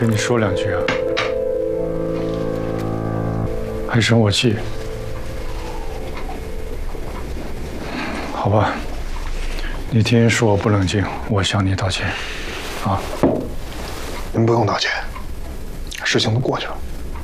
跟你说两句啊，还生我气？好吧，那天是我不冷静，我向你道歉，啊。 您不用道歉，事情都过去了。